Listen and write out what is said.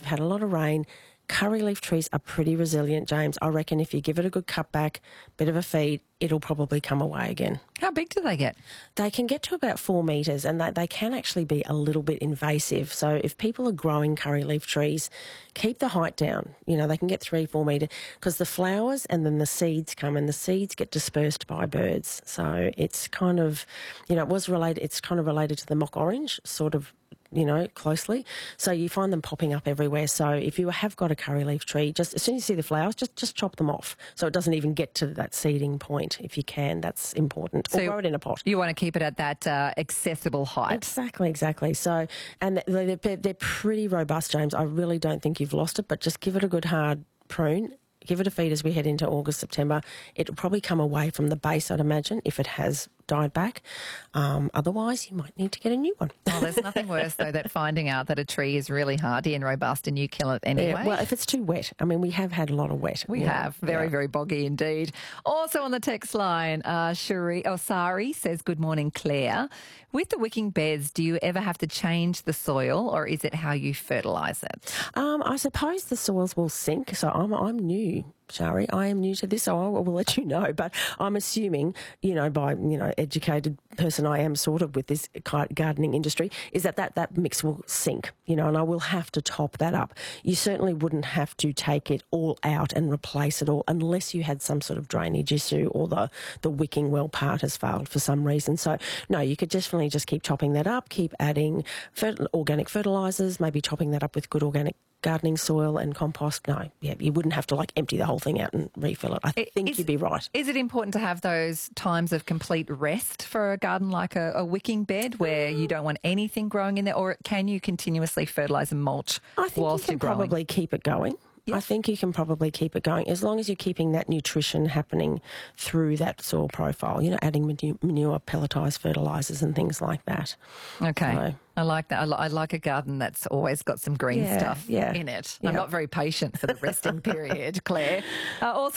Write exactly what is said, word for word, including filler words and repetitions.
had a lot of rain, curry leaf trees are pretty resilient, James. I reckon if you give it a good cut back, bit of a feed, it'll probably come away again. How big do they get? They can get to about four metres, and they, they can actually be a little bit invasive. So if people are growing curry leaf trees, keep the height down. You know, they can get three, four metre, because the flowers and then the seeds come, and the seeds get dispersed by birds. So it's kind of, you know, it was related, it's kind of related to the mock orange, sort of, you know, closely. So you find them popping up everywhere. So if you have got a curry leaf tree, just as soon as you see the flowers, just, just chop them off so it doesn't even get to that seeding point. If you can, that's important. So or grow it in a pot. You want to keep it at that uh, accessible height. Exactly, exactly. So, and they're, they're pretty robust, James. I really don't think you've lost it, but just give it a good hard prune. Give it a feed as we head into August, September. It'll probably come away from the base, I'd imagine, if it has died back. Um, otherwise, you might need to get a new one. Well, there's nothing worse, though, than finding out that a tree is really hardy and robust and you kill it anyway. Yeah, well, if it's too wet. I mean, we have had a lot of wet. We yeah. have. Very, yeah. very boggy indeed. Also on the text line, uh, Shari, oh, Sari says, good morning, Claire. With the wicking beds, do you ever have to change the soil, or is it how you fertilise it? Um, I suppose the soils will sink. So I'm, I'm new, Shari. I am new to this, so I will let you know. But I'm assuming, you know, by, you know, educated person I am sort of with this gardening industry, is that, that that mix will sink, you know, and I will have to top that up. You certainly wouldn't have to take it all out and replace it all unless you had some sort of drainage issue or the, the wicking well part has failed for some reason. So, no, you could definitely just keep topping that up, keep adding fer- organic fertilisers, maybe topping that up with good organic gardening soil and compost. No, yeah, you wouldn't have to like empty the whole thing out and refill it. I it, think is, you'd be right. Is it important to have those times of complete rest for a garden like a, a wicking bed where you don't want anything growing in there, or can you continuously fertilise and mulch I think whilst you can you're growing? Probably keep it going. Yep. I think you can probably keep it going as long as you're keeping that nutrition happening through that soil profile, you know, adding manure, manure pelletised fertilisers and things like that. Okay. So, I like that. I, li- I like a garden that's always got some green yeah, stuff yeah, in it. yeah. I'm not very patient for the resting period, Claire. Uh, also